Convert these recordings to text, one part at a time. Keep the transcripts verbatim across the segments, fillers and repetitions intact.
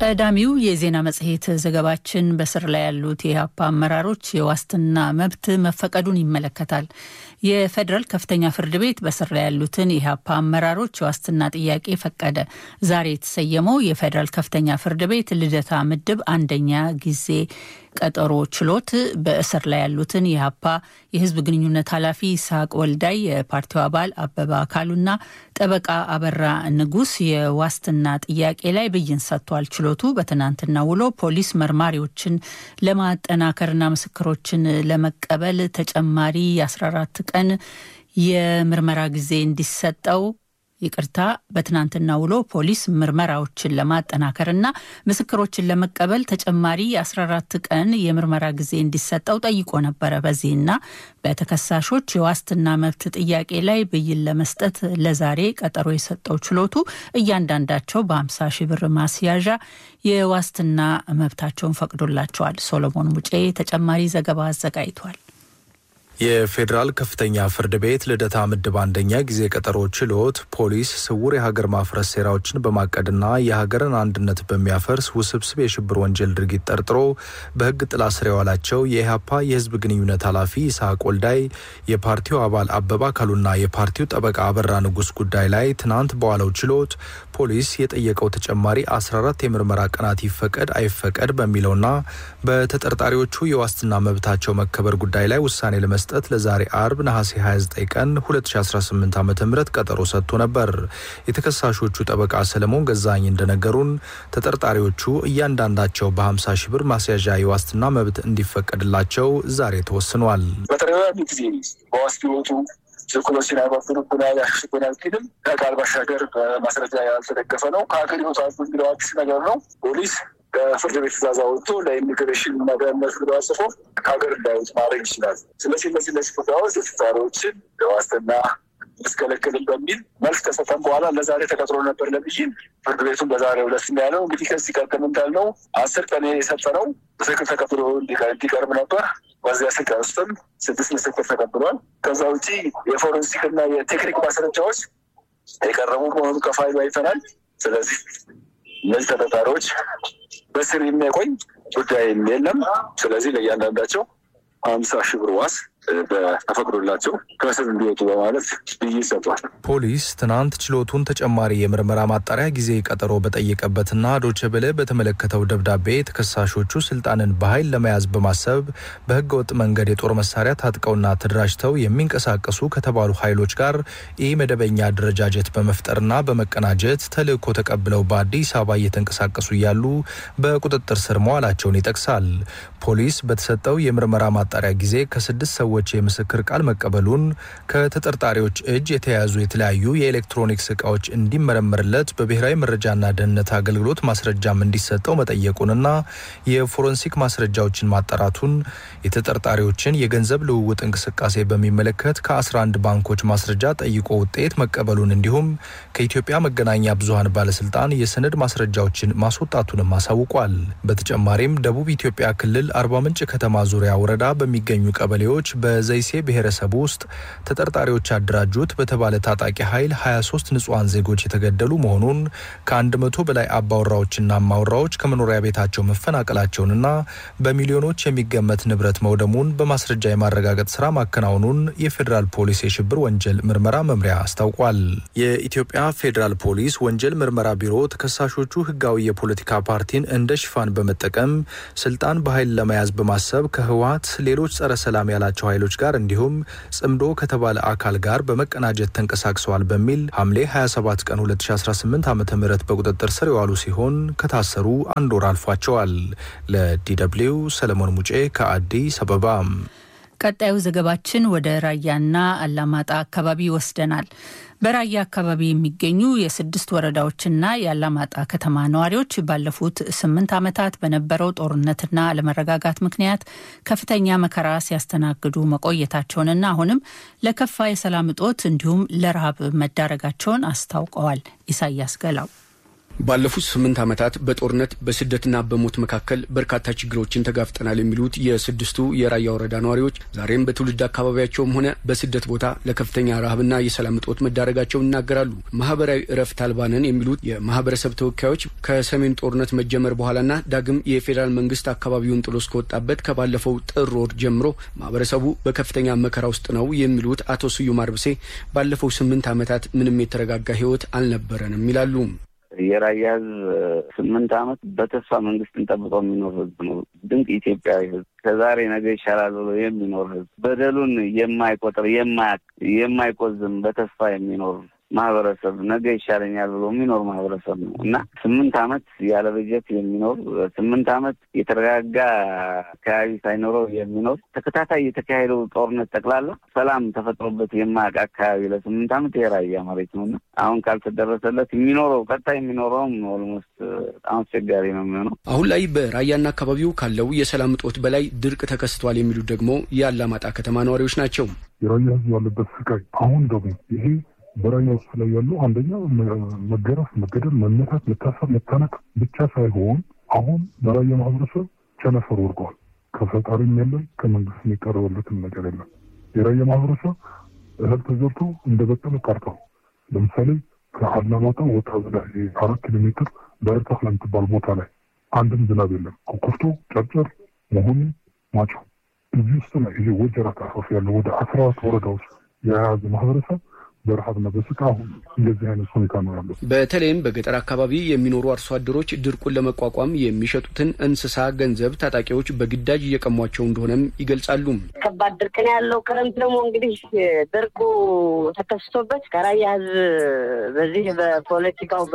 ቀዳሚው የዜና መጽሔት ዘገባችን በስር ላይ ያሉት የኢህአፓ አመራሮች የዋስትና መብት መፈቀዱን ይመለከታል። የፌደራል ከፍተኛ ፍርድ ቤት በስር ላይ ያሉትን የኢህአፓ አመራሮች የዋስትና ጥያቄ ፈቀደ። ዛሬ የተሰየመው የፌደራል ከፍተኛ ፍርድ ቤት ልደታ ምድብ አንደኛ ጊዜ ቀጠሮ ችሎት በእስር ላይ ያሉትን የኢህአፓ የህዝብ ግንኙነት ኃላፊ ይስሐቅ ወልዳይ፣ የፓርቲው አባል አበባ አካሉና ጠበቃ አበራ ንጉስ የዋስትና ጥያቄ ላይ ብይን ሰጥቷል። ችሎቱ በትናንትናው ውሎ ፖሊስ መርማሪዎችን ለማጠናከርና ምስክሮችን ለመቀበል ተጨማሪ አስራ አራት ቀን የምርመራ ጊዜ እንዲሰጠው ይቅርታ በትናንትናው ውሎ ፖሊስ ምርመራዎችን ለማጠናከርና ምስክሮችን ለመቀበል ተጨማሪ አስራ አራት ቀን የምርመራ ጊዜ እንዲሰጠው ጠይቆ ነበር። በዚህና በተከሳሾች የዋስትና መብት ጥያቄ ላይ ብይን ለመስጠት ለዛሬ ቀጠሮ የሰጠው ችሎቱ እያንዳንዳቸው በሀምሳ ሺህ ብር ማስያዣ የዋስትና መብታቸውን ፈቅዶላቸዋል። ሶሎሞን ሙጬ ተጨማሪ ዘገባ አዘጋጅቷል። የፌደራል ከፍተኛ ፍርድ ቤት ልደታ ምድብ አንደኛ ጊዜ ቀጠሮ ችሎት ፖሊስ ስውር የሀገር ማፍረስ ሴራዎችን በማቀድና የሀገርን አንድነት በሚያፈርስ ውስብስብ የሽብር ወንጀል ድርጊት ጠርጥሮ በሕግ ጥላ ስር የዋላቸው የኢህአፓ የህዝብ ግንኙነት ኃላፊ ይስሐቅ ወልዳይ፣ የፓርቲው አባል አበባ አካሉና የፓርቲው ጠበቃ አበራ ንጉስ ጉዳይ ላይ ትናንት በዋለው ችሎት ፖሊስ የጠየቀው ተጨማሪ አስራ አራት የምርመራ ቀናት ይፈቀድ አይፈቀድ በሚለውና በተጠርጣሪዎቹ የዋስትና መብታቸው መከበር ጉዳይ ላይ ውሳኔ ለመ መስጠት ለዛሬ አርብ ነሐሴ ሃያ ዘጠኝ ቀን ሁለት ሺህ አስራ ስምንት ዓመተ ምህረት ቀጠሮ ሰጥቶ ነበር። የተከሳሾቹ ጠበቃ ሰለሞን ገዛኝ እንደነገሩን ተጠርጣሪዎቹ እያንዳንዳቸው በሀምሳ ሺህ ብር ማስያዣ የዋስትና መብት እንዲፈቀድላቸው ዛሬ ተወስኗል። በተረጋጋሚ ጊዜ በዋስቲዎቹ ሰርኩላሽን አባፍሩና ያሽኩና ኪድም ከቃል ባሻገር በማስረጃ ያልተደገፈ ነው። ከሀገር ይወጣሉ የሚለው አዲስ ነገር ነው። ፖሊስ ፍርድ ቤት ትዕዛዝ አውጥቶ ለኢሚግሬሽን መደረስ ብለዋስፎ ከሀገር እንዳይወጡ ማድረግ ይችላል። ስለዚህ እነዚህ እነዚህ ጉዳዮች ተጠርጣሪዎችን የዋስትና መስከለክልን በሚል መልስ ከሰጠን በኋላ ለዛሬ ተቀጥሮ ነበር ለብይን። ፍርድ ቤቱን በዛሬው ዕለት ያለው እንግዲህ ከዚህ ቀደም እንዳልነው አስር ቀን የሰጠነው ምስክር ተቀብሎ እንዲቀርብ ነበር። በዚያ አስር ቀን ውስጥም ስድስት ምስክር ተቀብሏል። ከዛ ውጪ የፎረንሲክ እና የቴክኒክ ማስረጃዎች የቀረቡ መሆኑ ከፋይሉ አይተናል። ስለዚህ እነዚህ ተጠርጣሪዎች በስር የሚያቆይ ጉዳይ የለም። ስለዚህ ለእያንዳንዳቸው ሀምሳ ሺህ ብር ዋስ በተፈቅዶላቸው ከስር እንዲወጡ በማለት ብይን ሰጥቷል። ፖሊስ ትናንት ችሎቱን ተጨማሪ የምርመራ ማጣሪያ ጊዜ ቀጠሮ በጠየቀበትና ዶቼ ቬለ በተመለከተው ደብዳቤ ተከሳሾቹ ስልጣንን በኃይል ለመያዝ በማሰብ በህገወጥ መንገድ የጦር መሳሪያ ታጥቀውና ተደራጅተው የሚንቀሳቀሱ ከተባሉ ኃይሎች ጋር ኢመደበኛ አደረጃጀት በመፍጠርና በመቀናጀት ተልእኮ ተቀብለው በአዲስ አበባ እየተንቀሳቀሱ እያሉ በቁጥጥር ስር መዋላቸውን ይጠቅሳል። ፖሊስ በተሰጠው የምርመራ ማጣሪያ ጊዜ ከስድስት ሰዎች የምስክር ቃል መቀበሉን፣ ከተጠርጣሪዎች እጅ የተያዙ የተለያዩ የኤሌክትሮኒክስ ዕቃዎች እንዲመረመርለት በብሔራዊ መረጃና ደህንነት አገልግሎት ማስረጃም እንዲሰጠው መጠየቁንና የፎረንሲክ ማስረጃዎችን ማጣራቱን፣ የተጠርጣሪዎችን የገንዘብ ልውውጥ እንቅስቃሴ በሚመለከት ከአስራ አንድ ባንኮች ማስረጃ ጠይቆ ውጤት መቀበሉን እንዲሁም ከኢትዮጵያ መገናኛ ብዙሃን ባለስልጣን የሰነድ ማስረጃዎችን ማስወጣቱንም አሳውቋል። በተጨማሪም ደቡብ ኢትዮጵያ ክልል አርባ ምንጭ ከተማ ዙሪያ ወረዳ በሚገኙ ቀበሌዎች በዘይሴ ብሔረሰብ ውስጥ ተጠርጣሪዎች ያደራጁት በተባለ ታጣቂ ኃይል ሀያ ሶስት ንጹሃን ዜጎች የተገደሉ መሆኑን፣ ከአንድ መቶ በላይ አባወራዎችና ማውራዎች ከመኖሪያ ቤታቸው መፈናቀላቸውንና በሚሊዮኖች የሚገመት ንብረት መውደሙን በማስረጃ የማረጋገጥ ስራ ማከናወኑን የፌዴራል ፖሊስ የሽብር ወንጀል ምርመራ መምሪያ አስታውቋል። የኢትዮጵያ ፌዴራል ፖሊስ ወንጀል ምርመራ ቢሮ ተከሳሾቹ ህጋዊ የፖለቲካ ፓርቲን እንደ ሽፋን በመጠቀም ስልጣን በኃይል ለመያዝ በማሰብ ከህወሓት ሌሎች ጸረ ሰላም ያላቸው ኃይሎች ጋር እንዲሁም ጽምዶ ከተባለ አካል ጋር በመቀናጀት ተንቀሳቅሰዋል በሚል ሐምሌ ሃያ ሰባት ቀን ሁለት ሺህ አስራ ስምንት ዓመተ ምህረት በቁጥጥር ስር የዋሉ ሲሆን ከታሰሩ አንድ ወር አልፏቸዋል። ለዲደብሊው ሰለሞን ሙጬ ከአዲስ አበባ። ቀጣዩ ዘገባችን ወደ ራያና አላማጣ አካባቢ ወስደናል። በራያ አካባቢ የሚገኙ የስድስት ወረዳዎችና የአላማጣ ከተማ ነዋሪዎች ባለፉት ስምንት ዓመታት በነበረው ጦርነትና አለመረጋጋት ምክንያት ከፍተኛ መከራ ሲያስተናግዱ መቆየታቸውንና አሁንም ለከፋ የሰላም እጦት እንዲሁም ለረሃብ መዳረጋቸውን አስታውቀዋል። ኢሳያስ ገላው ባለፉት ስምንት ዓመታት በጦርነት በስደትና በሞት መካከል በርካታ ችግሮችን ተጋፍጠናል የሚሉት የስድስቱ የራያ ወረዳ ነዋሪዎች ዛሬም በትውልድ አካባቢያቸውም ሆነ በስደት ቦታ ለከፍተኛ ረሃብና የሰላም እጦት መዳረጋቸውን ይናገራሉ። ማህበራዊ እረፍት አልባነን የሚሉት የማህበረሰብ ተወካዮች ከሰሜን ጦርነት መጀመር በኋላና ዳግም የፌዴራል መንግስት አካባቢውን ጥሎ እስከወጣበት ከባለፈው ጥር ወር ጀምሮ ማህበረሰቡ በከፍተኛ መከራ ውስጥ ነው የሚሉት አቶ ስዩም አርብሴ ባለፈው ስምንት ዓመታት ምንም የተረጋጋ ህይወት አልነበረንም ይላሉ። የራያ ስምንት ዓመት በተስፋ መንግስትን ጠብቆ የሚኖር ህዝብ ነው። ድንቅ ኢትዮጵያዊ ህዝብ ከዛሬ ነገ ይሻላል ብሎ የሚኖር ህዝብ በደሉን የማይቆጥር የማያቅ የማይቆዝም በተስፋ የሚኖር ማህበረሰብ ነገ ይሻለኛል ብሎ የሚኖር ማህበረሰብ ነው እና ስምንት ዓመት ያለ በጀት የሚኖር ስምንት ዓመት የተረጋጋ አካባቢ ሳይኖረው የሚኖር ተከታታይ የተካሄደው ጦርነት ጠቅላላ ሰላም ተፈጥሮበት የማያውቅ አካባቢ ለስምንት ዓመት የራያ መሬት ነውና አሁን ካልተደረሰለት የሚኖረው ቀጣይ የሚኖረውም ኦልሞስት በጣም አስቸጋሪ ነው የሚሆነው። አሁን ላይ በራያና አካባቢው ካለው የሰላም እጦት በላይ ድርቅ ተከስቷል የሚሉት ደግሞ የአላማጣ ከተማ ነዋሪዎች ናቸው። የራያ ህዝብ ያለበት ስቃይ አሁን ደግሞ ይሄ በራያ ውስጥ ላይ ያለው አንደኛ መገረፍ፣ መገደል፣ መነካት፣ መታሰር፣ መታነቅ ብቻ ሳይሆን አሁን በራያ ማህበረሰብ ቸነፈር ወርቋል። ከፈጣሪም የለም ከመንግስት የሚቀርብለትም ነገር የለም። የራያ ማህበረሰብ እህል ተዘርቶ እንደበቀለ ቀርቷል። ለምሳሌ ከአላማጣ ወጣ ብላ አራት ኪሎ ሜትር በርታህ ለምትባል ቦታ ላይ አንድም ዝናብ የለም። ኮኮፍቶ፣ ጨርጨር፣ መሆኒ፣ ማጮ እዚህ ውስጥ ነው ይሄ ወጀራት አፋፍ ያለው ወደ አስራ አራት ወረዳ ውስጥ የያዘ ማህበረሰብ በረሃብና በስቃይ እንደዚህ አይነት ሁኔታ ነው ያለው። በተለይም በገጠር አካባቢ የሚኖሩ አርሶ አደሮች ድርቁን ለመቋቋም የሚሸጡትን እንስሳ ገንዘብ ታጣቂዎች በግዳጅ እየቀሟቸው እንደሆነም ይገልጻሉ። ከባድ ድርቅ ነው ያለው። ክረምት ደግሞ እንግዲህ ድርቁ ተከስቶበት ከራያ ህዝብ በዚህ በፖለቲካው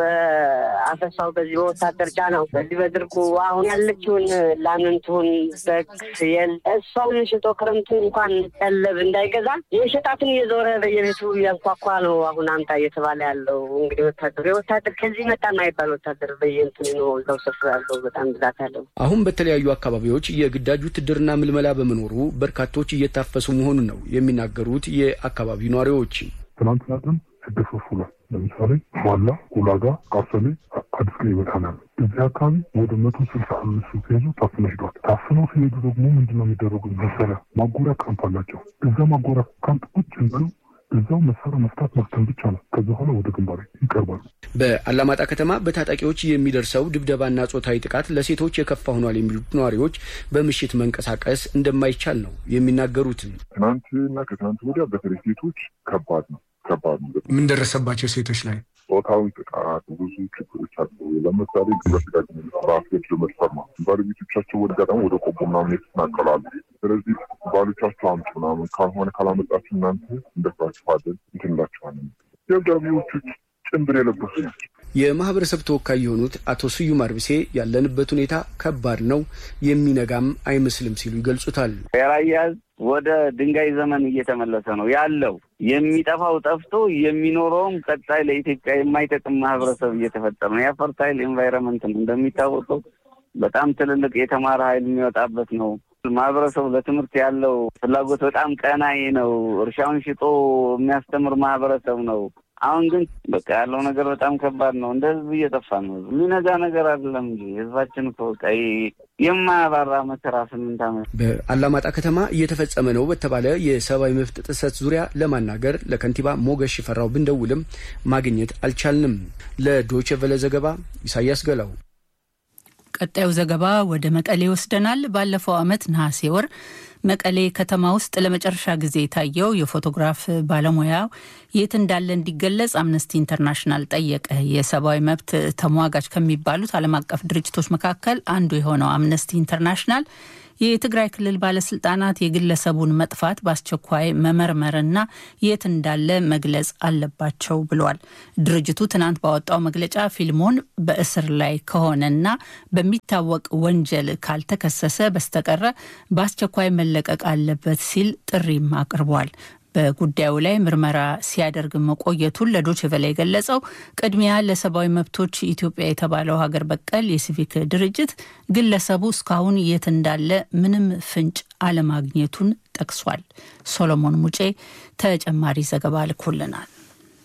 በአፈሳው በዚህ በወታደር ጫናው በዚህ በድርቁ አሁን ያለችውን ላምንቱን በክየል እሷን ሽጦ ክረምቱ እንኳን ቀለብ እንዳይገዛ የሸጣትን እየዞረ በየቤቱ ያንኳኳ ነው አሁን አምጣ እየተባለ ያለው። እንግዲህ ወታደር ወታደር ከዚህ መጣ የማይባል ወታደር በየእንትኑ ነው እዛው ሰፍሮ ያለው በጣም ብዛት አለው። አሁን በተለያዩ አካባቢዎች የግዳጅ ውትድርና ምልመላ በመኖሩ በርካቶች እየታፈሱ መሆኑን ነው የሚናገሩት የአካባቢው ነዋሪዎች። ትናንትና ግን ተደፈፉላል። ለምሳሌ ዋላ፣ ጉላጋ፣ ቃርሰሌ፣ አዲስ ቀይ በታናል እዚህ አካባቢ ወደ መቶ ስልሳ አምስት ሲሄዱ ታፍነው ሄዷል። ታፍነው ሲሄዱ ደግሞ ምንድነው የሚደረጉት መሰለህ? ማጎሪያ ካምፕ አላቸው። እዛ ማጎሪያ ካምፕ ቁጭ ብለው እዛው መሳሪያ መፍታት መፍተን ብቻ ነው። ከዛ በኋላ ወደ ግንባር ይቀርባሉ። በአላማጣ ከተማ በታጣቂዎች የሚደርሰው ድብደባና ጾታዊ ጥቃት ለሴቶች የከፋ ሆኗል የሚሉት ነዋሪዎች በምሽት መንቀሳቀስ እንደማይቻል ነው የሚናገሩት። ትናንትና ከትናንት ወዲያ በተለይ ሴቶች ከባድ ነው ከባድ ነው። ምን ደረሰባቸው ሴቶች ላይ? ጾታዊ ጥቃት ብዙ ችግሮች አሉ። ለምሳሌ ግብረስጋ ራሶች ለመድፈር ነው። ባለቤቶቻቸው ወደ ገጠም ወደ ቆቦ ምናምን የተናቀላሉ። ስለዚህ ባሎቻቸው አምጡ ምናምን ካልሆነ ካላመጣችሁ እናንተ እንደፍራችኋለን እንትንላችኋለን። የጋቢዎቹ ጭንብል የለበሱ ናቸው። የማህበረሰብ ተወካይ የሆኑት አቶ ስዩም አርብሴ ያለንበት ሁኔታ ከባድ ነው፣ የሚነጋም አይመስልም ሲሉ ይገልጹታል። የራያ ወደ ድንጋይ ዘመን እየተመለሰ ነው ያለው። የሚጠፋው ጠፍቶ የሚኖረውም ቀጣይ ለኢትዮጵያ የማይጠቅም ማህበረሰብ እየተፈጠረ ነው። የፈርታይል ኤንቫይሮንመንት ነው እንደሚታወቀው በጣም ትልልቅ የተማረ ኃይል የሚወጣበት ነው። ማህበረሰቡ ለትምህርት ያለው ፍላጎት በጣም ቀናይ ነው። እርሻውን ሽጦ የሚያስተምር ማህበረሰብ ነው። አሁን ግን በቃ ያለው ነገር በጣም ከባድ ነው። እንደ ህዝብ እየጠፋ ነው። የሚነጋ ነገር አይደለም እንጂ ህዝባችን ተወቃይ የማያባራ መከራ ስምንት ዓመት በአላማጣ ከተማ እየተፈጸመ ነው በተባለ የሰብአዊ መብት ጥሰት ዙሪያ ለማናገር ለከንቲባ ሞገስ ሽፈራው ብንደውልም ማግኘት አልቻልንም። ለዶይቼ ቬለ ዘገባ ኢሳያስ ገላው። ቀጣዩ ዘገባ ወደ መቀሌ ወስደናል። ባለፈው ዓመት ነሐሴ ወር መቀሌ ከተማ ውስጥ ለመጨረሻ ጊዜ የታየው የፎቶግራፍ ባለሙያው የት እንዳለ እንዲገለጽ አምነስቲ ኢንተርናሽናል ጠየቀ። የሰብአዊ መብት ተሟጋች ከሚባሉት ዓለም አቀፍ ድርጅቶች መካከል አንዱ የሆነው አምነስቲ ኢንተርናሽናል የትግራይ ክልል ባለስልጣናት የግለሰቡን መጥፋት በአስቸኳይ መመርመርና የት እንዳለ መግለጽ አለባቸው ብሏል። ድርጅቱ ትናንት ባወጣው መግለጫ ፊልሞን በእስር ላይ ከሆነና በሚታወቅ ወንጀል ካልተከሰሰ በስተቀረ በአስቸኳይ መለቀቅ አለበት ሲል ጥሪም አቅርቧል። በጉዳዩ ላይ ምርመራ ሲያደርግ መቆየቱን ለዶይቼ ቬለ የገለጸው ቅድሚያ ለሰብአዊ መብቶች ኢትዮጵያ የተባለው ሀገር በቀል የሲቪክ ድርጅት ግለሰቡ እስካሁን የት እንዳለ ምንም ፍንጭ አለማግኘቱን ጠቅሷል። ሶሎሞን ሙጬ ተጨማሪ ዘገባ ልኮልናል።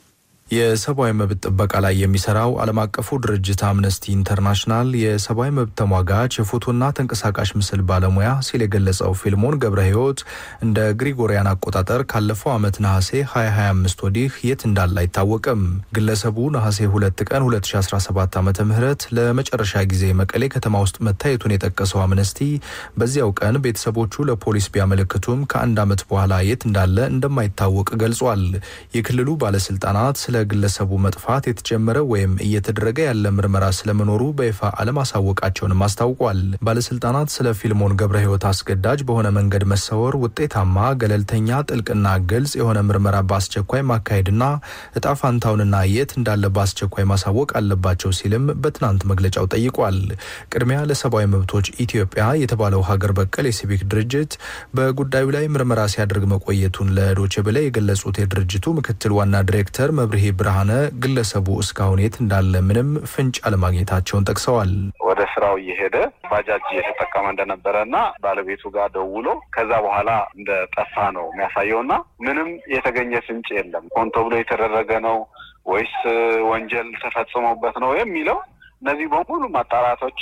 የሰብአዊ መብት ጥበቃ ላይ የሚሰራው ዓለም አቀፉ ድርጅት አምነስቲ ኢንተርናሽናል የሰብአዊ መብት ተሟጋች የፎቶና ተንቀሳቃሽ ምስል ባለሙያ ሲል የገለጸው ፊልሞን ገብረ ሕይወት እንደ ግሪጎሪያን አቆጣጠር ካለፈው ዓመት ነሐሴ ሃያ ሃያ አምስት ወዲህ የት እንዳለ አይታወቅም። ግለሰቡ ነሐሴ ሁለት ቀን ሁለት ሺህ አስራ ሰባት ዓመተ ምህረት ለመጨረሻ ጊዜ መቀሌ ከተማ ውስጥ መታየቱን የጠቀሰው አምነስቲ በዚያው ቀን ቤተሰቦቹ ለፖሊስ ቢያመለክቱም ከአንድ ዓመት በኋላ የት እንዳለ እንደማይታወቅ ገልጿል። የክልሉ ባለስልጣናት ለግለሰቡ መጥፋት የተጀመረ ወይም እየተደረገ ያለ ምርመራ ስለመኖሩ በይፋ አለማሳወቃቸውን አስታውቋል። ባለስልጣናት ስለ ፊልሞን ገብረ ሕይወት አስገዳጅ በሆነ መንገድ መሰወር ውጤታማ፣ ገለልተኛ፣ ጥልቅና ግልጽ የሆነ ምርመራ በአስቸኳይ ማካሄድና እጣ ፋንታውንና የት እንዳለ በአስቸኳይ ማሳወቅ አለባቸው ሲልም በትናንት መግለጫው ጠይቋል። ቅድሚያ ለሰብአዊ መብቶች ኢትዮጵያ የተባለው ሀገር በቀል የሲቪክ ድርጅት በጉዳዩ ላይ ምርመራ ሲያደርግ መቆየቱን ለዶቼ ቬለ የገለጹት የድርጅቱ ምክትል ዋና ዳይሬክተር መብርሄ ብርሃነ ግለሰቡ እስካሁን የት እንዳለ ምንም ፍንጭ አለማግኘታቸውን ጠቅሰዋል። ወደ ስራው እየሄደ ባጃጅ እየተጠቀመ እንደነበረና ባለቤቱ ጋር ደውሎ ከዛ በኋላ እንደጠፋ ነው የሚያሳየውና ምንም የተገኘ ፍንጭ የለም። ሆን ተብሎ የተደረገ ነው ወይስ ወንጀል ተፈጽሞበት ነው የሚለው እነዚህ በሙሉ ማጣራቶች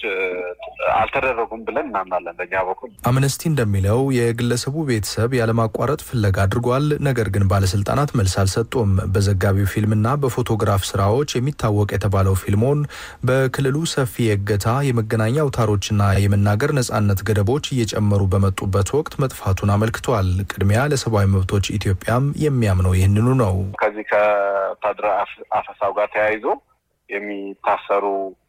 አልተደረጉም ብለን እናምናለን። በእኛ በኩል አምነስቲ እንደሚለው የግለሰቡ ቤተሰብ ያለማቋረጥ ፍለጋ አድርጓል። ነገር ግን ባለስልጣናት መልስ አልሰጡም። በዘጋቢው ፊልምና በፎቶግራፍ ስራዎች የሚታወቅ የተባለው ፊልሞን በክልሉ ሰፊ የእገታ የመገናኛ አውታሮችና የመናገር ነጻነት ገደቦች እየጨመሩ በመጡበት ወቅት መጥፋቱን አመልክቷል። ቅድሚያ ለሰብአዊ መብቶች ኢትዮጵያም የሚያምነው ይህንኑ ነው። ከዚህ ከወታደራዊ አፈሳው ጋር ተያይዞ የሚታሰሩ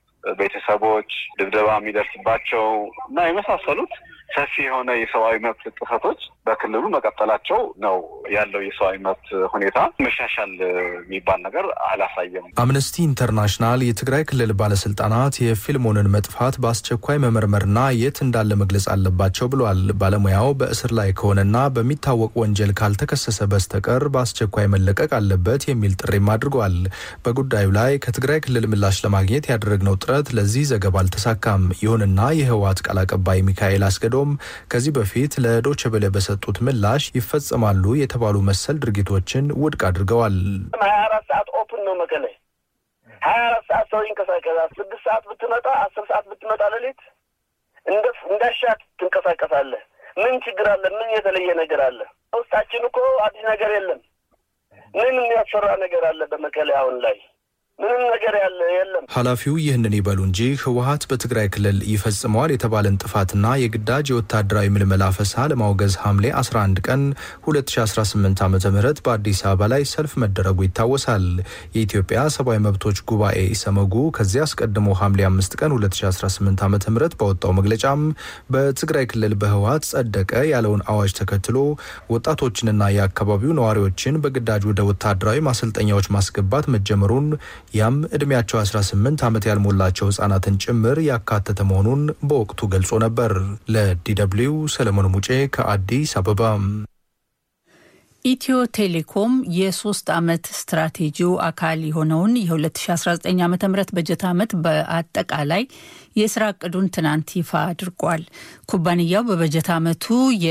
ቤተሰቦች ድብደባ የሚደርስባቸው እና የመሳሰሉት ሰፊ የሆነ የሰብአዊ መብት ጥሰቶች በክልሉ መቀጠላቸው ነው ያለው። የሰብአዊ መብት ሁኔታ መሻሻል የሚባል ነገር አላሳየም። አምነስቲ ኢንተርናሽናል የትግራይ ክልል ባለስልጣናት የፊልሞንን መጥፋት በአስቸኳይ መመርመርና የት እንዳለ መግለጽ አለባቸው ብሏል። ባለሙያው በእስር ላይ ከሆነና በሚታወቅ ወንጀል ካልተከሰሰ በስተቀር በአስቸኳይ መለቀቅ አለበት የሚል ጥሪም አድርጓል። በጉዳዩ ላይ ከትግራይ ክልል ምላሽ ለማግኘት ያደረግነው ጥረት ለዚህ ዘገባ አልተሳካም። ይሁንና የህወሓት ቃል አቀባይ ሚካኤል አስገዶም ከዚህ በፊት ለዶቼ ቬለ በሰጡት ምላሽ ይፈጸማሉ የተባሉ መሰል ድርጊቶችን ውድቅ አድርገዋል። ሀያ አራት ሰዓት ኦፕን ነው መቀሌ። ሀያ አራት ሰዓት ሰው ይንቀሳቀሳል። ስድስት ሰዓት ብትመጣ አስር ሰዓት ብትመጣ ሌሊት እንደ እንዳሻት ትንቀሳቀሳለህ። ምን ችግር አለ? ምን የተለየ ነገር አለ? ውስጣችን እኮ አዲስ ነገር የለም። ምን የሚያስፈራ ነገር አለ በመቀሌ አሁን ላይ? ምንም ነገር ያለ የለም። ኃላፊው ይህንን ይበሉ እንጂ ህወሓት በትግራይ ክልል ይፈጽመዋል የተባለን ጥፋትና የግዳጅ የወታደራዊ ምልመላ አፈሳ ለማውገዝ ሐምሌ አስራ አንድ ቀን ሁለት ሺህ አስራ ስምንት ዓመተ ምህረት በአዲስ አበባ ላይ ሰልፍ መደረጉ ይታወሳል። የኢትዮጵያ ሰብአዊ መብቶች ጉባኤ ኢሰመጉ ከዚያ አስቀድሞ ሐምሌ አምስት ቀን ሁለት ሺህ አስራ ስምንት ዓመተ ምህረት ባወጣው መግለጫም በትግራይ ክልል በህወሓት ጸደቀ ያለውን አዋጅ ተከትሎ ወጣቶችንና የአካባቢው ነዋሪዎችን በግዳጅ ወደ ወታደራዊ ማሰልጠኛዎች ማስገባት መጀመሩን ያም እድሜያቸው አስራ ስምንት ዓመት ያልሞላቸው ህጻናትን ጭምር ያካተተ መሆኑን በወቅቱ ገልጾ ነበር። ለዲደብሊው ሰለሞን ሙጬ ከአዲስ አበባ። ኢትዮ ቴሌኮም የሶስት ዓመት ስትራቴጂው አካል የሆነውን የ2019 ዓመተ ምህረት በጀት ዓመት በአጠቃላይ የስራ እቅዱን ትናንት ይፋ አድርጓል። ኩባንያው በበጀት ዓመቱ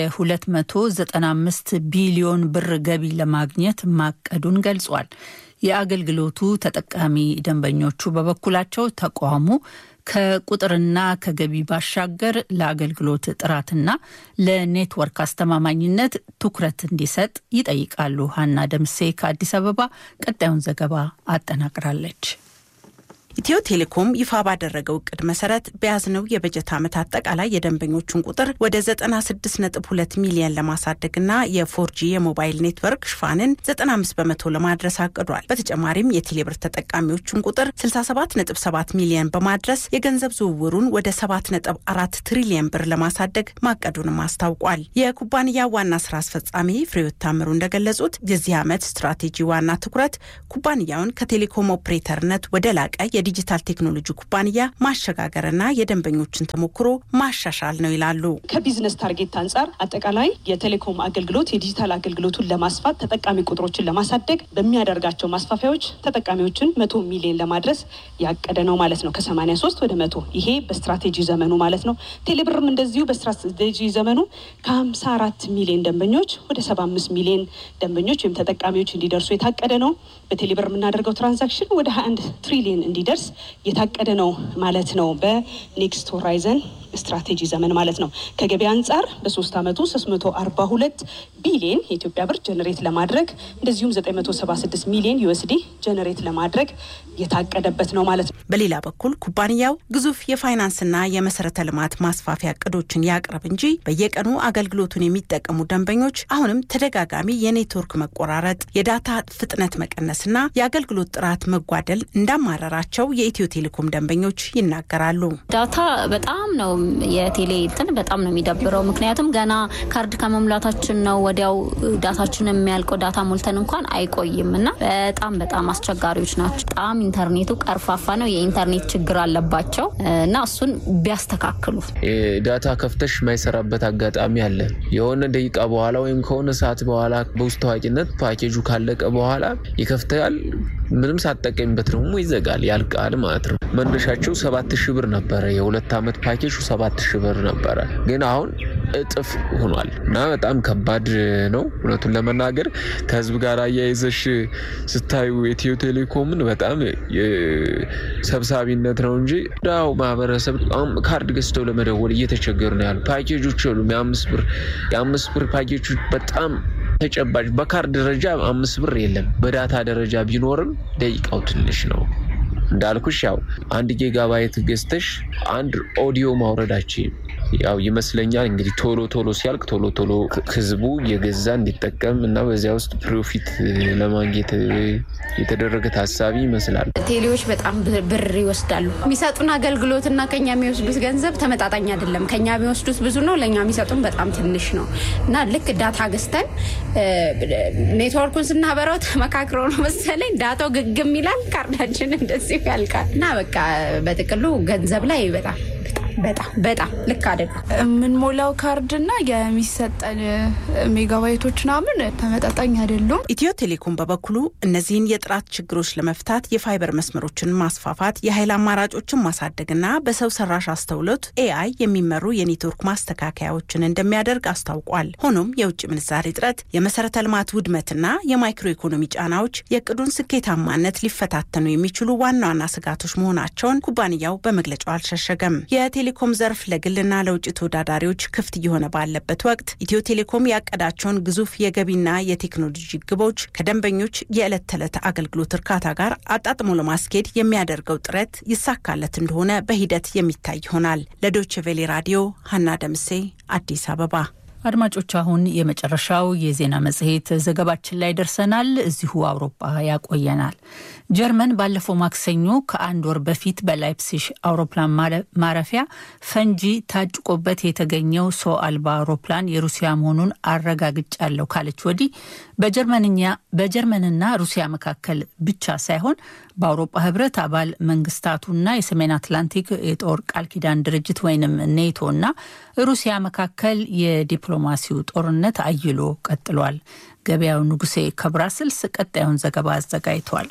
የ295 ቢሊዮን ብር ገቢ ለማግኘት ማቀዱን ገልጿል። የአገልግሎቱ ተጠቃሚ ደንበኞቹ በበኩላቸው ተቋሙ ከቁጥርና ከገቢ ባሻገር ለአገልግሎት ጥራትና ለኔትወርክ አስተማማኝነት ትኩረት እንዲሰጥ ይጠይቃሉ። ሀና ደምሴ ከአዲስ አበባ ቀጣዩን ዘገባ አጠናቅራለች። ኢትዮ ቴሌኮም ይፋ ባደረገው እቅድ መሰረት በያዝነው የበጀት ዓመት አጠቃላይ የደንበኞቹን ቁጥር ወደ ዘጠና ስድስት ነጥብ ሁለት ሚሊዮን ለማሳደግና የፎር ጂ የሞባይል ኔትወርክ ሽፋንን ዘጠና አምስት በመቶ ለማድረስ አቅዷል። በተጨማሪም የቴሌብር ተጠቃሚዎቹን ቁጥር ስልሳ ሰባት ነጥብ ሰባት ሚሊዮን በማድረስ የገንዘብ ዝውውሩን ወደ ሰባት ነጥብ አራት ትሪሊዮን ብር ለማሳደግ ማቀዱንም አስታውቋል። የኩባንያ ዋና ስራ አስፈጻሚ ፍሬህይወት ታምሩ እንደገለጹት የዚህ ዓመት ስትራቴጂ ዋና ትኩረት ኩባንያውን ከቴሌኮም ኦፕሬተርነት ወደ ላቀ የዲጂታል ቴክኖሎጂ ኩባንያ ማሸጋገርና የደንበኞችን ተሞክሮ ማሻሻል ነው ይላሉ። ከቢዝነስ ታርጌት አንጻር አጠቃላይ የቴሌኮም አገልግሎት የዲጂታል አገልግሎቱን ለማስፋት ተጠቃሚ ቁጥሮችን ለማሳደግ በሚያደርጋቸው ማስፋፊያዎች ተጠቃሚዎችን መቶ ሚሊዮን ለማድረስ ያቀደ ነው ማለት ነው። ከሰማንያ ሶስት ወደ መቶ ይሄ በስትራቴጂ ዘመኑ ማለት ነው። ቴሌብርም እንደዚሁ በስትራቴጂ ዘመኑ ከሀምሳ አራት ሚሊዮን ደንበኞች ወደ ሰባ አምስት ሚሊዮን ደንበኞች ወይም ተጠቃሚዎች እንዲደርሱ የታቀደ ነው። በቴሌብር የምናደርገው ትራንዛክሽን ወደ ሀያ አንድ ትሪሊዮን እንዲደርስ የታቀደ ነው ማለት ነው። በኔክስት ሆራይዘን ስትራቴጂ ዘመን ማለት ነው። ከገበያ አንጻር በሶስት አመቱ ሶስት መቶ አርባ ሁለት ቢሊዮን የኢትዮጵያ ብር ጀነሬት ለማድረግ እንደዚሁም ዘጠኝ መቶ ሰባ ስድስት ሚሊዮን ዩኤስዲ ጀነሬት ለማድረግ የታቀደበት ነው ማለት ነው። በሌላ በኩል ኩባንያው ግዙፍ የፋይናንስና የመሰረተ ልማት ማስፋፊያ እቅዶችን ያቅርብ እንጂ በየቀኑ አገልግሎቱን የሚጠቀሙ ደንበኞች አሁንም ተደጋጋሚ የኔትወርክ መቆራረጥ፣ የዳታ ፍጥነት መቀነስና የአገልግሎት ጥራት መጓደል እንዳማረራቸው የኢትዮ ቴሌኮም ደንበኞች ይናገራሉ። ዳታ በጣም ነው የቴሌ እንትን በጣም ነው የሚደብረው። ምክንያቱም ገና ካርድ ከመሙላታችን ነው ወዲያው ዳታችን የሚያልቀው። ዳታ ሞልተን እንኳን አይቆይምና በጣም በጣም አስቸጋሪዎች ናቸው። በጣም ኢንተርኔቱ ቀርፋፋ ነው። የኢንተርኔት ችግር አለባቸው እና እሱን ቢያስተካክሉ። ዳታ ከፍተሽ ማይሰራበት አጋጣሚ አለ። የሆነ ደቂቃ በኋላ ወይም ከሆነ ሰዓት በኋላ በውስጥ ታዋቂነት ፓኬጁ ካለቀ በኋላ ይከፍታል። ምንም ሳትጠቀምበት ደግሞ ይዘጋል፣ ያልቃል ማለት ነው። መነሻቸው ሰባት ሺህ ብር ነበር። የሁለት አመት ፓኬጁ ሰባት ሺህ ብር ነበር። ግን አሁን እጥፍ ሆኗል እና በጣም ከባድ ነው እውነቱን ለመናገር። ከህዝብ ጋር ያይዘሽ ስታዩ ኢትዮ ቴሌኮምን በጣም ሰብሳቢነት ነው እንጂ ዳው ማህበረሰብ ካርድ ገዝተው ለመደወል እየተቸገሩ ነው ያሉ። ፓኬጆች ሁሉ የአምስት ብር የአምስት ብር ፓኬጆች በጣም ተጨባጭ በካርድ ደረጃ አምስት ብር የለም። በዳታ ደረጃ ቢኖርም ደቂቃው ትንሽ ነው። እንዳልኩሽ ያው አንድ ጊጋባይት ገዝተሽ አንድ ኦዲዮ ማውረዳችን ያው ይመስለኛል እንግዲህ ቶሎ ቶሎ ሲያልቅ ቶሎ ቶሎ ህዝቡ የገዛ እንዲጠቀም እና በዚያ ውስጥ ፕሮፊት ለማግኘት የተደረገ ታሳቢ ይመስላል። ቴሌዎች በጣም ብር ይወስዳሉ። የሚሰጡን አገልግሎትና ከኛ የሚወስዱት ገንዘብ ተመጣጣኝ አይደለም። ከኛ የሚወስዱት ብዙ ነው፣ ለኛ የሚሰጡን በጣም ትንሽ ነው እና ልክ ዳታ ገዝተን ኔትወርኩን ስናበራው ተመካክረው ነው መሰለኝ ዳታው ግግም ይላል፣ ካርዳችን እንደዚህ ያልቃል እና በቃ በጥቅሉ ገንዘብ ላይ በጣም በጣም በጣም ልክ አይደለም። ምን ሞላው ካርድና የሚሰጠን ሜጋባይቶች ናምን ተመጣጣኝ አይደሉም። ኢትዮ ቴሌኮም በበኩሉ እነዚህን የጥራት ችግሮች ለመፍታት የፋይበር መስመሮችን ማስፋፋት፣ የኃይል አማራጮችን ማሳደግና በሰው ሰራሽ አስተውሎት ኤአይ የሚመሩ የኔትወርክ ማስተካከያዎችን እንደሚያደርግ አስታውቋል። ሆኖም የውጭ ምንዛሪ እጥረት፣ የመሰረተ ልማት ውድመትና የማይክሮ ኢኮኖሚ ጫናዎች የቅዱን ስኬታማነት ሊፈታተኑ የሚችሉ ዋና ዋና ስጋቶች መሆናቸውን ኩባንያው በመግለጫው አልሸሸገም። የቴሌኮም ዘርፍ ለግልና ለውጭ ተወዳዳሪዎች ክፍት እየሆነ ባለበት ወቅት ኢትዮ ቴሌኮም ያቀዳቸውን ግዙፍ የገቢና የቴክኖሎጂ ግቦች ከደንበኞች የዕለት ተዕለት አገልግሎት እርካታ ጋር አጣጥሞ ለማስኬድ የሚያደርገው ጥረት ይሳካለት እንደሆነ በሂደት የሚታይ ይሆናል። ለዶይቼ ቬለ ራዲዮ ሀና ደምሴ አዲስ አበባ። አድማጮች አሁን የመጨረሻው የዜና መጽሔት ዘገባችን ላይ ደርሰናል። እዚሁ አውሮፓ ያቆየናል። ጀርመን ባለፈው ማክሰኞ ከአንድ ወር በፊት በላይፕሲሽ አውሮፕላን ማረፊያ ፈንጂ ታጭቆበት የተገኘው ሰው አልባ አውሮፕላን የሩሲያ መሆኑን አረጋግጫለሁ ካለች ወዲህ በጀርመንኛ በጀርመንና ሩሲያ መካከል ብቻ ሳይሆን በአውሮፓ ህብረት አባል መንግስታቱና የሰሜን አትላንቲክ የጦር ቃል ኪዳን ድርጅት ወይንም ኔቶና ሩሲያ መካከል የዲፕሎማሲው ጦርነት አይሎ ቀጥሏል። ገበያው ንጉሴ ከብራስልስ ቀጣዩን ዘገባ አዘጋጅቷል።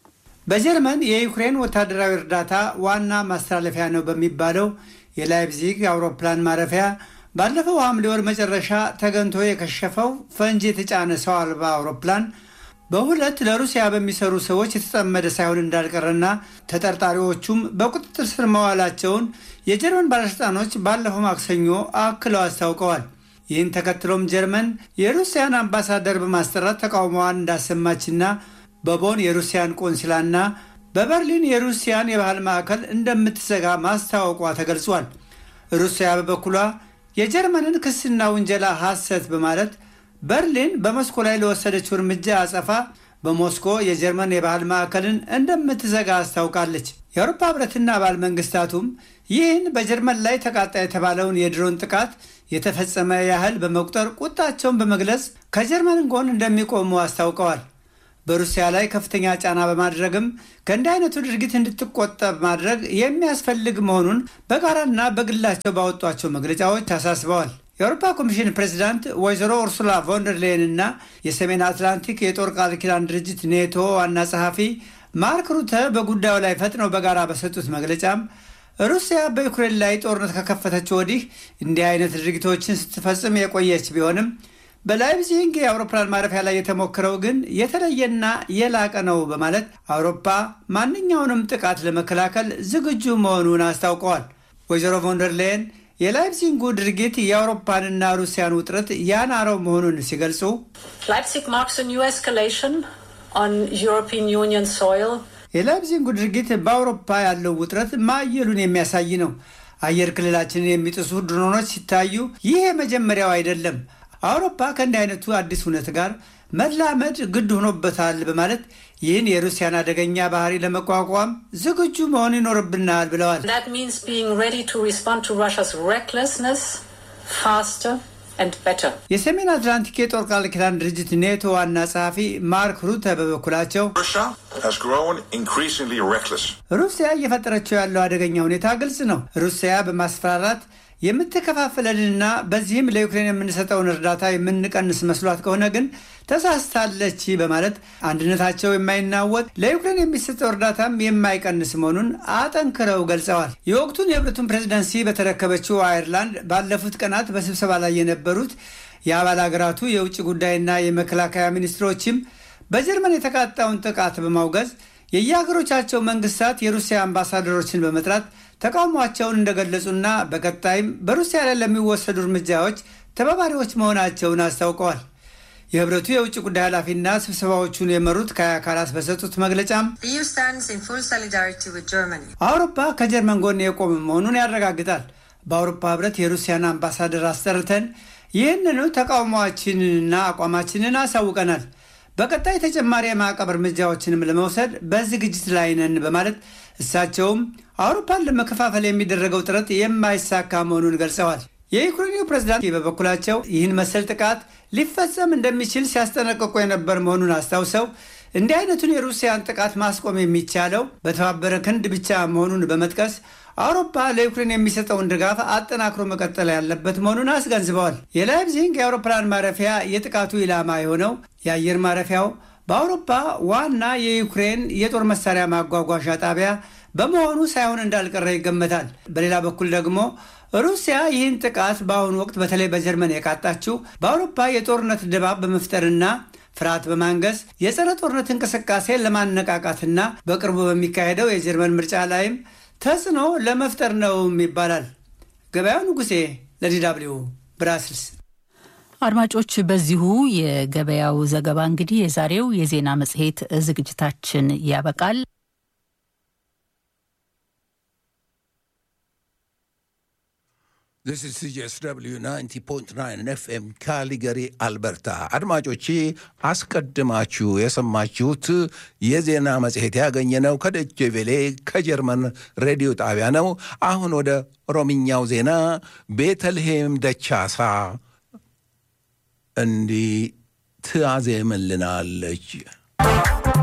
በጀርመን የዩክሬን ወታደራዊ እርዳታ ዋና ማስተላለፊያ ነው በሚባለው የላይፕዚግ አውሮፕላን ማረፊያ ባለፈው ሐምሌ ወር መጨረሻ ተገንቶ የከሸፈው ፈንጂ የተጫነ ሰው አልባ አውሮፕላን በሁለት ለሩሲያ በሚሰሩ ሰዎች የተጠመደ ሳይሆን እንዳልቀረና ተጠርጣሪዎቹም በቁጥጥር ስር መዋላቸውን የጀርመን ባለስልጣኖች ባለፈው ማክሰኞ አክለው አስታውቀዋል። ይህን ተከትሎም ጀርመን የሩሲያን አምባሳደር በማስጠራት ተቃውሞዋን እንዳሰማችና በቦን የሩሲያን ቆንስላና በበርሊን የሩሲያን የባህል ማዕከል እንደምትዘጋ ማስታወቋ ተገልጿል። ሩሲያ በበኩሏ የጀርመንን ክስና ውንጀላ ሐሰት በማለት በርሊን በሞስኮ ላይ ለወሰደችው እርምጃ አጸፋ በሞስኮ የጀርመን የባህል ማዕከልን እንደምትዘጋ አስታውቃለች። የአውሮፓ ህብረትና አባል መንግስታቱም ይህን በጀርመን ላይ ተቃጣ የተባለውን የድሮን ጥቃት የተፈጸመ ያህል በመቁጠር ቁጣቸውን በመግለጽ ከጀርመን ጎን እንደሚቆሙ አስታውቀዋል። በሩሲያ ላይ ከፍተኛ ጫና በማድረግም ከእንዲህ አይነቱ ድርጊት እንድትቆጠብ ማድረግ የሚያስፈልግ መሆኑን በጋራና በግላቸው ባወጧቸው መግለጫዎች አሳስበዋል። የአውሮፓ ኮሚሽን ፕሬዚዳንት ወይዘሮ ኡርሱላ ቮንደር ሌየን እና የሰሜን አትላንቲክ የጦር ቃል ኪዳን ድርጅት ኔቶ ዋና ጸሐፊ ማርክ ሩተ በጉዳዩ ላይ ፈጥነው በጋራ በሰጡት መግለጫም ሩሲያ በዩክሬን ላይ ጦርነት ከከፈተች ወዲህ እንዲህ አይነት ድርጊቶችን ስትፈጽም የቆየች ቢሆንም በላይፕዚግ የአውሮፕላን ማረፊያ ላይ የተሞከረው ግን የተለየና የላቀ ነው በማለት አውሮፓ ማንኛውንም ጥቃት ለመከላከል ዝግጁ መሆኑን አስታውቀዋል። ወይዘሮ ቮንደር ሌየን የላይፕዚጉ ድርጊት የአውሮፓንና ሩሲያን ውጥረት ያናረው መሆኑን ሲገልጹ Leipzig marks a new escalation on European Union soil. የላይፕዚጉ ድርጊት በአውሮፓ ያለው ውጥረት ማየሉን የሚያሳይ ነው። አየር ክልላችንን የሚጥሱ ድሮኖች ሲታዩ ይህ የመጀመሪያው አይደለም። አውሮፓ ከእንዲህ አይነቱ አዲስ ሁነት ጋር መላመድ ግድ ሆኖበታል በማለት ይህን የሩሲያን አደገኛ ባህሪ ለመቋቋም ዝግጁ መሆን ይኖርብናል ብለዋል። That means being ready to respond to Russia's recklessness faster and better. የሰሜን አትላንቲክ የጦር ቃል ኪዳን ድርጅት ኔቶ ዋና ጸሐፊ ማርክ ሩተ በበኩላቸው Russia has grown increasingly reckless. ሩሲያ እየፈጠረችው ያለው አደገኛ ሁኔታ ግልጽ ነው። ሩሲያ በማስፈራራት የምትከፋፍለንና በዚህም ለዩክሬን የምንሰጠውን እርዳታ የምንቀንስ መስሏት ከሆነ ግን ተሳስታለች በማለት አንድነታቸው የማይናወጥ ለዩክሬን የሚሰጠው እርዳታም የማይቀንስ መሆኑን አጠንክረው ገልጸዋል። የወቅቱን የህብረቱን ፕሬዝዳንሲ በተረከበችው አየርላንድ ባለፉት ቀናት በስብሰባ ላይ የነበሩት የአባል ሀገራቱ የውጭ ጉዳይና የመከላከያ ሚኒስትሮችም በጀርመን የተቃጣውን ጥቃት በማውገዝ የየሀገሮቻቸው መንግስታት የሩሲያ አምባሳደሮችን በመጥራት ተቃውሟቸውን እንደገለጹና በቀጣይም በሩሲያ ላይ ለሚወሰዱ እርምጃዎች ተባባሪዎች መሆናቸውን አስታውቀዋል። የህብረቱ የውጭ ጉዳይ ኃላፊና ስብሰባዎቹን የመሩት ካያ ካላስ በሰጡት መግለጫም አውሮፓ ከጀርመን ጎን የቆመ መሆኑን ያረጋግጣል። በአውሮፓ ህብረት የሩሲያን አምባሳደር አስጠርተን ይህንኑ ተቃውሟችንንና አቋማችንን አሳውቀናል። በቀጣይ ተጨማሪ የማዕቀብ እርምጃዎችንም ለመውሰድ በዝግጅት ላይ ነን በማለት እሳቸውም አውሮፓን ለመከፋፈል የሚደረገው ጥረት የማይሳካ መሆኑን ገልጸዋል። የዩክሬኑ ፕሬዝዳንት በበኩላቸው ይህን መሰል ጥቃት ሊፈጸም እንደሚችል ሲያስጠነቅቁ የነበር መሆኑን አስታውሰው እንዲህ አይነቱን የሩሲያን ጥቃት ማስቆም የሚቻለው በተባበረ ክንድ ብቻ መሆኑን በመጥቀስ አውሮፓ ለዩክሬን የሚሰጠውን ድጋፍ አጠናክሮ መቀጠል ያለበት መሆኑን አስገንዝበዋል። የላይፕዚግ የአውሮፕላን ማረፊያ የጥቃቱ ኢላማ የሆነው የአየር ማረፊያው በአውሮፓ ዋና የዩክሬን የጦር መሳሪያ ማጓጓዣ ጣቢያ በመሆኑ ሳይሆን እንዳልቀረ ይገመታል። በሌላ በኩል ደግሞ ሩሲያ ይህን ጥቃት በአሁኑ ወቅት በተለይ በጀርመን የቃጣችው በአውሮፓ የጦርነት ድባብ በመፍጠርና ፍርሃት በማንገስ የጸረ ጦርነት እንቅስቃሴ ለማነቃቃትና በቅርቡ በሚካሄደው የጀርመን ምርጫ ላይም ተጽዕኖ ለመፍጠር ነው ይባላል። ገበያው ንጉሴ ለዲ ደብልዩ ብራስልስ። አድማጮች፣ በዚሁ የገበያው ዘገባ እንግዲህ የዛሬው የዜና መጽሔት ዝግጅታችን ያበቃል። This is C J S W ninety point nine ኤፍ ኤም ካሊገሪ አልበርታ። አድማጮቼ አስቀድማችሁ የሰማችሁት የዜና መጽሔት ያገኘነው ከዶይቼ ቬለ ከጀርመን ሬዲዮ ጣቢያ ነው። አሁን ወደ ኦሮምኛው ዜና ቤተልሔም ደቻሳ እንዲህ ትያዜምልናለች።